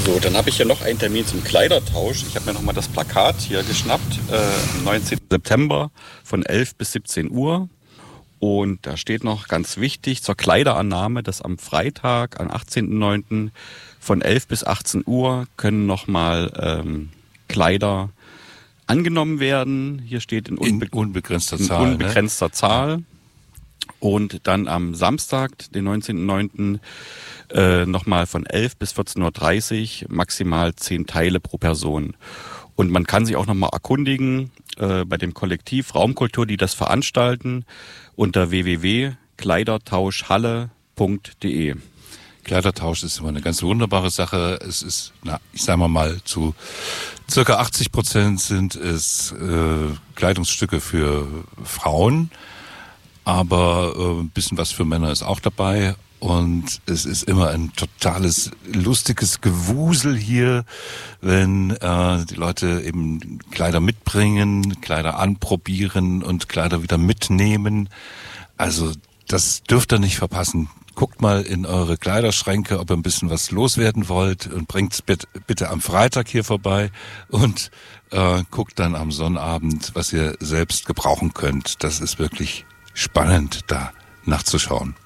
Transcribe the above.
So, dann habe ich hier noch einen Termin zum Kleidertausch. Ich habe mir nochmal das Plakat hier geschnappt, am 19. September von 11 bis 17 Uhr. Und da steht noch ganz wichtig zur Kleiderannahme, dass am Freitag, am 18.09. von 11 bis 18 Uhr können nochmal Kleider angenommen werden. Hier steht in unbegrenzter Zahl. Und dann am Samstag, den 19.09., nochmal von 11 bis 14.30 Uhr, maximal 10 Teile pro Person. Und man kann sich auch nochmal erkundigen bei dem Kollektiv Raumkultur, die das veranstalten, unter www.kleidertauschhalle.de. Kleidertausch ist immer eine ganz wunderbare Sache. Es ist, ich sage mal, zu circa 80% sind es Kleidungsstücke für Frauen, aber ein bisschen was für Männer ist auch dabei. Und es ist immer ein totales, lustiges Gewusel hier, wenn die Leute eben Kleider mitbringen, Kleider anprobieren und Kleider wieder mitnehmen. Also das dürft ihr nicht verpassen. Guckt mal in eure Kleiderschränke, ob ihr ein bisschen was loswerden wollt und bringt's bitte am Freitag hier vorbei und guckt dann am Sonnabend, was ihr selbst gebrauchen könnt. Das ist wirklich spannend, da nachzuschauen.